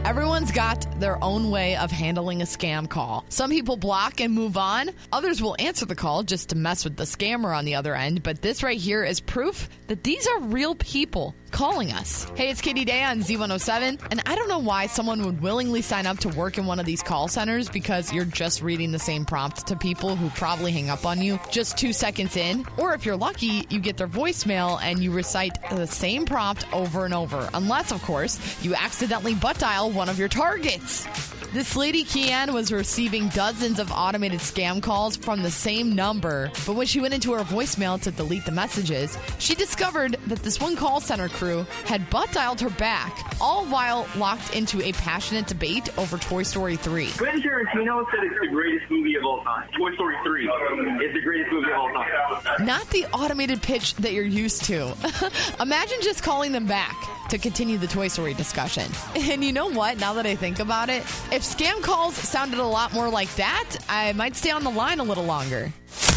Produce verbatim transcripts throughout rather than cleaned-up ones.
Everyone's got their own way of handling a scam call. Some people block and move on. Others will answer the call just to mess with the scammer on the other end. But this right here is proof that these are real people calling us. Hey, it's Katie Day on Z one oh seven, and I don't know why someone would willingly sign up to work in one of these call centers, because you're just reading the same prompt to people who probably hang up on you just two seconds in. Or if you're lucky, you get their voicemail and you recite the same prompt over and over. Unless, of course, you accidentally butt dial one of your targets. This lady, Kian, was receiving dozens of automated scam calls from the same number, but when she went into her voicemail to delete the messages, she discovered that this one call center crew had butt dialed her back, all while locked into a passionate debate over Toy Story three. Quentin Tarantino said it's the greatest movie of all time. Toy Story three is the greatest movie of all time. Not the automated pitch that you're used to. Imagine just calling them back to continue the Toy Story discussion. And you know what? Now that I think about it, if scam calls sounded a lot more like that, I might stay on the line a little longer.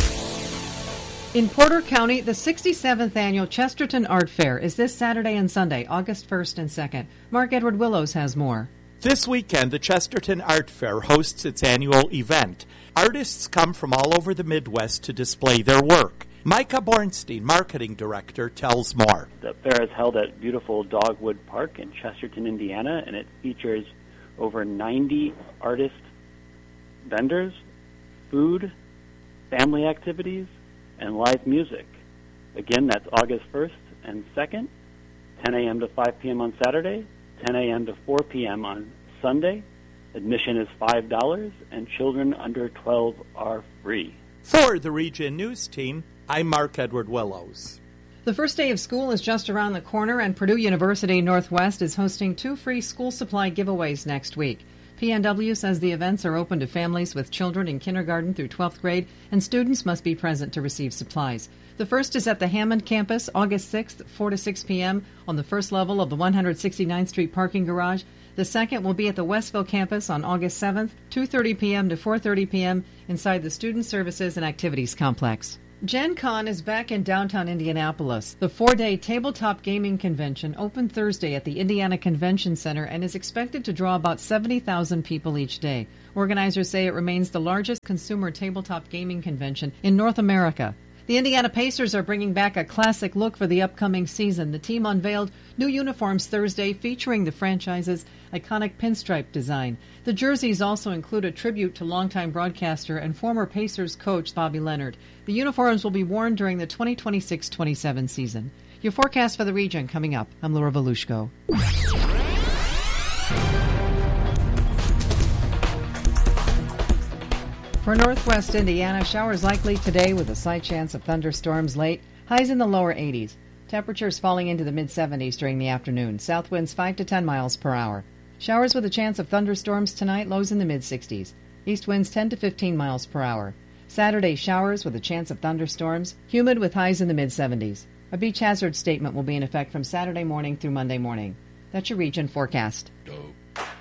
In Porter County, the sixty-seventh Annual Chesterton Art Fair is this Saturday and Sunday, August first and second. Mark Edward Willows has more. This weekend, the Chesterton Art Fair hosts its annual event. Artists come from all over the Midwest to display their work. Micah Bornstein, marketing director, tells more. The fair is held at beautiful Dogwood Park in Chesterton, Indiana, and it features over ninety artist vendors, food, family activities, and live music. Again, that's August first and second, ten a.m. to five p.m. on Saturday, ten a.m. to four p.m. on Sunday. Admission is five dollars, and children under twelve are free. For the Region News Team, I'm Mark Edward Willows. The first day of school is just around the corner, and Purdue University Northwest is hosting two free school supply giveaways next week. P N W says the events are open to families with children in kindergarten through twelfth grade, and students must be present to receive supplies. The first is at the Hammond campus, August sixth, four to six p.m. on the first level of the one hundred sixty-ninth Street parking garage. The second will be at the Westville campus on August seventh, two thirty p.m. to four thirty p.m. inside the Student Services and Activities Complex. Gen Con is back in downtown Indianapolis. The four-day tabletop gaming convention opened Thursday at the Indiana Convention Center and is expected to draw about seventy thousand people each day. Organizers say it remains the largest consumer tabletop gaming convention in North America. The Indiana Pacers are bringing back a classic look for the upcoming season. The team unveiled new uniforms Thursday featuring the franchise's iconic pinstripe design. The jerseys also include a tribute to longtime broadcaster and former Pacers coach Bobby Leonard. The uniforms will be worn during the twenty twenty-six twenty-seven season. Your forecast for the region coming up. I'm Laura Volushko. For northwest Indiana, showers likely today with a slight chance of thunderstorms late. Highs in the lower eighties. Temperatures falling into the mid-seventies during the afternoon. South winds five to ten miles per hour. Showers with a chance of thunderstorms tonight, lows in the mid-sixties. East winds ten to fifteen miles per hour. Saturday, showers with a chance of thunderstorms. Humid with highs in the mid-seventies. A beach hazard statement will be in effect from Saturday morning through Monday morning. That's your region forecast. Dope.